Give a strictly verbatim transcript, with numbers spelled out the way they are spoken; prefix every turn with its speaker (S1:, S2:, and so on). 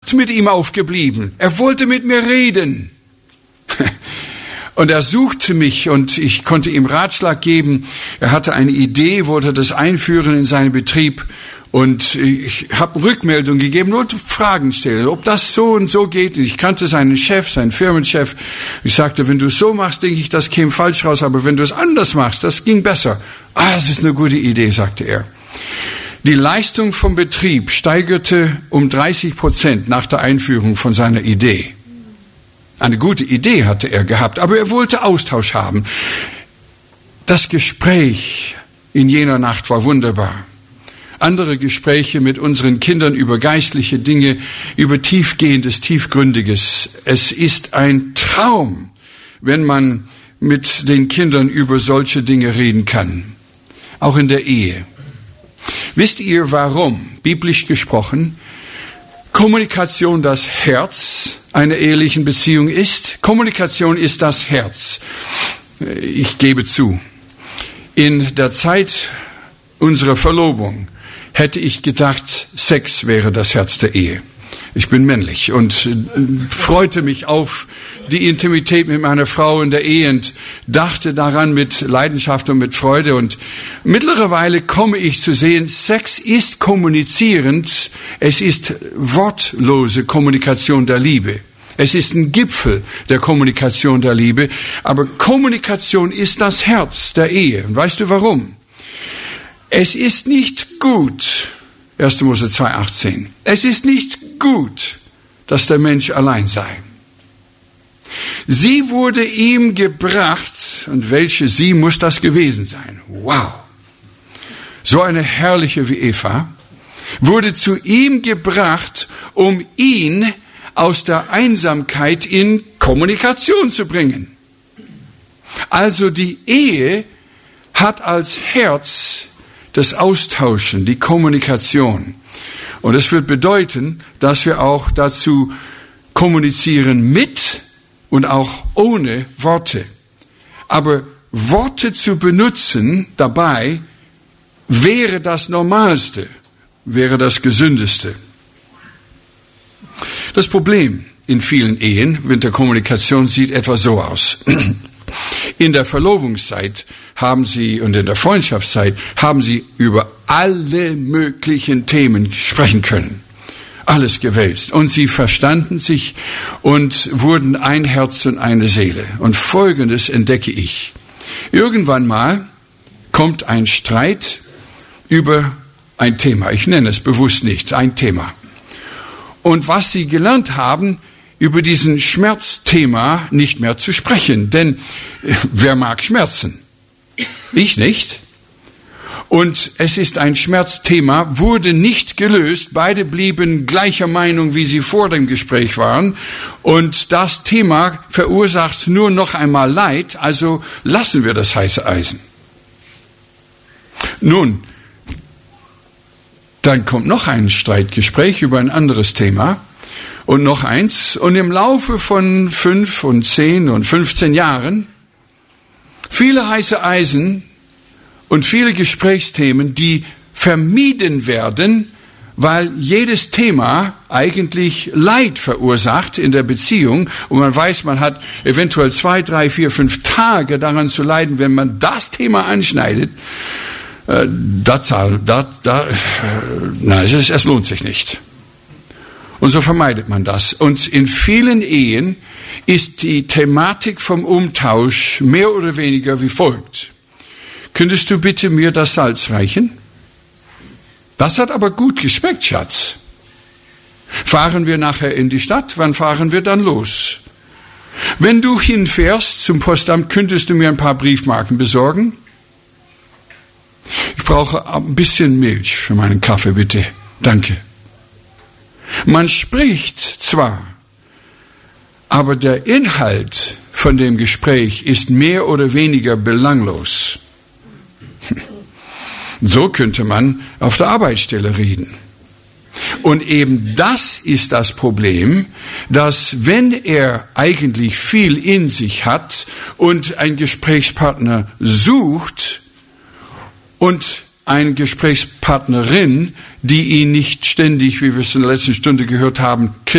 S1: Kontakt mit ihm aufgeblieben. Er wollte mit mir reden. Und er suchte mich und ich konnte ihm Ratschlag geben. Er hatte eine Idee, wollte das einführen in seinen Betrieb. Und ich habe Rückmeldung gegeben, nur Fragen stellen, ob das so und so geht. Ich kannte seinen Chef, seinen Firmenchef. Ich sagte, wenn du es so machst, denke ich, das käme falsch raus. Aber wenn du es anders machst, das ging besser. Ah, das ist eine gute Idee, sagte er. Die Leistung vom Betrieb steigerte um dreißig Prozent nach der Einführung von seiner Idee. Eine gute Idee hatte er gehabt, aber er wollte Austausch haben. Das Gespräch in jener Nacht war wunderbar. Andere Gespräche mit unseren Kindern über geistliche Dinge, über Tiefgehendes, Tiefgründiges. Es ist ein Traum, wenn man mit den Kindern über solche Dinge reden kann. Auch in der Ehe. Wisst ihr, warum, biblisch gesprochen, Kommunikation das Herz einer ehelichen Beziehung ist? Kommunikation ist das Herz. Ich gebe zu, in der Zeit unserer Verlobung hätte ich gedacht, Sex wäre das Herz der Ehe. Ich bin männlich und freute mich auf die Intimität mit meiner Frau in der Ehe und dachte daran mit Leidenschaft und mit Freude. Und mittlerweile komme ich zu sehen, Sex ist kommunizierend, es ist wortlose Kommunikation der Liebe. Es ist ein Gipfel der Kommunikation der Liebe, aber Kommunikation ist das Herz der Ehe. Und weißt du warum? Es ist nicht gut, erster Mose zwei achtzehn, es ist nicht gut, dass der Mensch allein sei. Sie wurde ihm gebracht, und welche sie muss das gewesen sein? Wow! So eine herrliche wie Eva, wurde zu ihm gebracht, um ihn aus der Einsamkeit in Kommunikation zu bringen. Also die Ehe hat als Herz das Austauschen, die Kommunikation. Und es wird bedeuten, dass wir auch dazu kommunizieren mit und auch ohne Worte. Aber Worte zu benutzen dabei wäre das Normalste, wäre das Gesündeste. Das Problem in vielen Ehen mit der Kommunikation sieht etwa so aus. In der Verlobungszeit haben sie und in der Freundschaftszeit haben sie über alle möglichen Themen sprechen können. Alles gewälzt. Und sie verstanden sich und wurden ein Herz und eine Seele. Und Folgendes entdecke ich. Irgendwann mal kommt ein Streit über ein Thema. Ich nenne es bewusst nicht, ein Thema. Und was sie gelernt haben, über diesen Schmerzthema nicht mehr zu sprechen. Denn wer mag Schmerzen? Ich nicht. Und es ist ein Schmerzthema, wurde nicht gelöst. Beide blieben gleicher Meinung, wie sie vor dem Gespräch waren. Und das Thema verursacht nur noch einmal Leid, also lassen wir das heiße Eisen. Nun, dann kommt noch ein Streitgespräch über ein anderes Thema und noch eins. Und im Laufe von fünf und zehn und fünfzehn Jahren viele heiße Eisen und viele Gesprächsthemen, die vermieden werden, weil jedes Thema eigentlich Leid verursacht in der Beziehung und man weiß, man hat eventuell zwei, drei, vier, fünf Tage daran zu leiden, wenn man das Thema anschneidet. Äh, das, das, das, nein, es, es lohnt sich nicht. Und so vermeidet man das. Und in vielen Ehen ist die Thematik vom Umtausch mehr oder weniger wie folgt. Könntest du bitte mir das Salz reichen? Das hat aber gut geschmeckt, Schatz. Fahren wir nachher in die Stadt? Wann fahren wir dann los? Wenn du hinfährst zum Postamt, könntest du mir ein paar Briefmarken besorgen? Ich brauche ein bisschen Milch für meinen Kaffee, bitte. Danke. Man spricht zwar, aber der Inhalt von dem Gespräch ist mehr oder weniger belanglos. So könnte man auf der Arbeitsstelle reden. Und eben das ist das Problem, dass wenn er eigentlich viel in sich hat und einen Gesprächspartner sucht und eine Gesprächspartnerin, die ihn nicht ständig, wie wir es in der letzten Stunde gehört haben,